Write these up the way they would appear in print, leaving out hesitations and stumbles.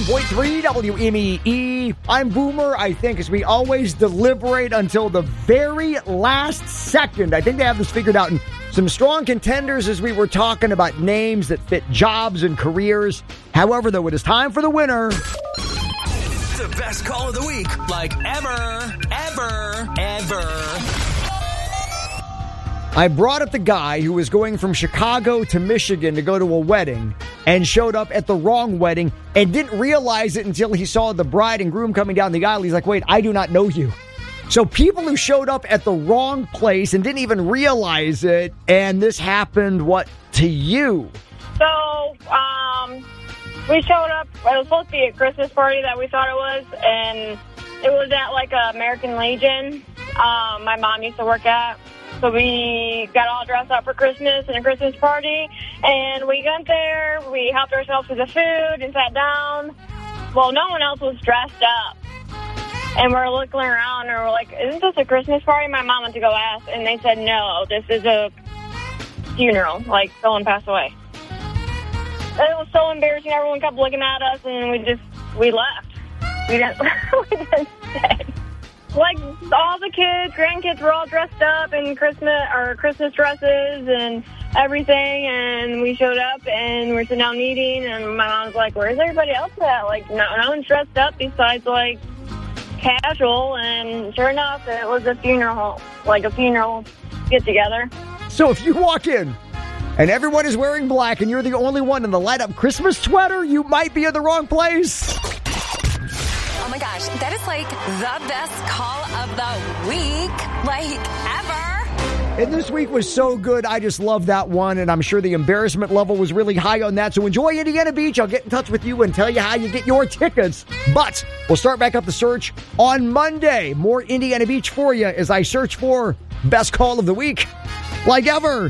97.3 WMEE. I'm Boomer, I think, as we always deliberate until the very last second. I think they have this figured out. And some strong contenders as we were talking about names that fit jobs and careers. However, though, it is time for the winner. The best call of the week, like ever. I brought up the guy who was going from Chicago to Michigan to go to a wedding and showed up at the wrong wedding and didn't realize it until he saw the bride and groom coming down the aisle. He's like, wait, I do not know you. So people who showed up at the wrong place and didn't even realize it, and this happened, what, to you? So, we showed up, it was supposed to be a Christmas party that we thought it was, and it was at, like, American Legion, my mom used to work at. So we got all dressed up for Christmas and a Christmas party, and we got there, we helped ourselves with the food and sat down. Well, no one else was dressed up. And we're looking around, and we're like, isn't this a Christmas party? My mom went to go ask, and they said, no, this is a funeral, like someone passed away. And it was so embarrassing. Everyone kept looking at us, and we left. We didn't stay. Like, all the kids, grandkids were all dressed up in Christmas dresses and everything, and we showed up, and we're sitting down eating, and my mom was like, where's everybody else at? Like, no one's dressed up besides, like, casual, and sure enough, it was a funeral get-together. So if you walk in and everyone is wearing black and you're the only one in the light-up Christmas sweater, you might be in the wrong place. Oh my gosh, that is like the best call of the week, like ever. And this week was so good, I just love that one, and I'm sure the embarrassment level was really high on that. So enjoy Indiana Beach. I'll get in touch with you and tell you how you get your tickets. But we'll start back up the search on Monday. More Indiana Beach for you as I search for best call of the week, like ever.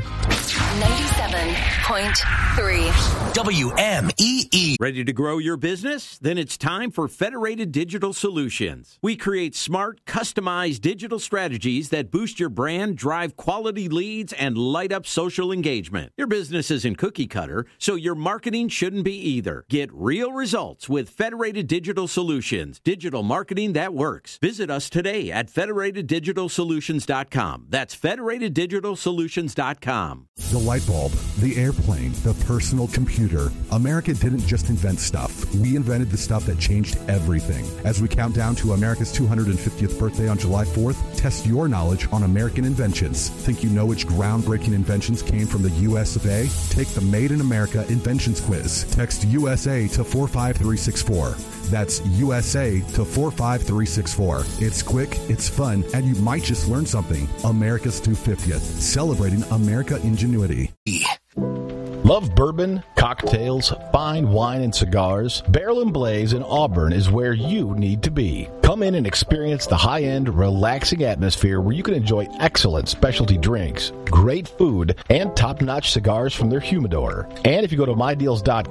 97.3 WMEE. Ready to grow your business? Then it's time for Federated Digital Solutions. We create smart, customized digital strategies that boost your brand, drive quality leads, and light up social engagement. Your business isn't cookie cutter, so your marketing shouldn't be either. Get real results with Federated Digital Solutions. Digital marketing that works. Visit us today at federateddigitalsolutions.com. That's federateddigitalsolutions.com. The light bulb, the airplane, the personal computer. America didn't just invent stuff. We invented the stuff that changed everything. As we count down to America's 250th birthday on July 4th, test your knowledge on American inventions. Think you know which groundbreaking inventions came from the US of A? Take the Made in America Inventions Quiz. Text USA to 45364. That's USA to 45364. It's quick, it's fun, and you might just learn something. America's 250th, celebrating America ingenuity. Love bourbon, cocktails, fine wine, and cigars? Barrel and Blaze in Auburn is where you need to be. Come in and experience the high-end, relaxing atmosphere where you can enjoy excellent specialty drinks, great food, and top-notch cigars from their humidor. And if you go to mydeals.com,